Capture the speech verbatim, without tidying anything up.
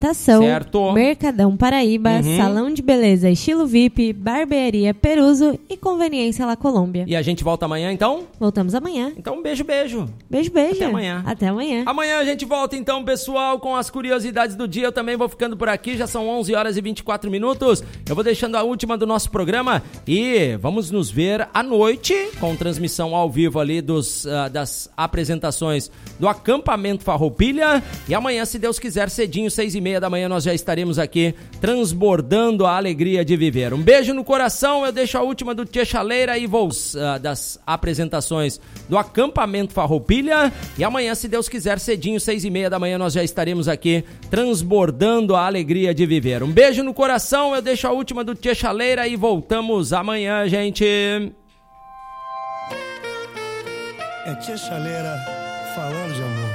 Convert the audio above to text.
alimentação, certo. Mercadão Paraíba, uhum. Salão de Beleza Estilo V I P, Barbearia Peruso e Conveniência La Colômbia. E a gente volta amanhã, então? Voltamos amanhã. Então, um beijo, beijo. Beijo, beijo. Até amanhã. Até amanhã. Amanhã a gente volta, então, pessoal, com as curiosidades do dia. Eu também vou ficando por aqui, já são onze horas e vinte e quatro minutos. Eu vou deixando a última do nosso programa e vamos nos ver à noite, com transmissão ao vivo ali dos, uh, das apresentações do Acampamento Farroupilha. E amanhã, se Deus quiser, cedinho, seis e meia da manhã, nós já estaremos aqui transbordando a alegria de viver. Um beijo no coração, eu deixo a última do Tia Chaleira e vou uh, das apresentações do Acampamento Farroupilha. E amanhã, se Deus quiser, cedinho, seis e meia da manhã, nós já estaremos aqui transbordando a alegria de viver. Um beijo no coração, eu deixo a última do Tia Chaleira e voltamos amanhã, gente. É Tia Chaleira falando de amor.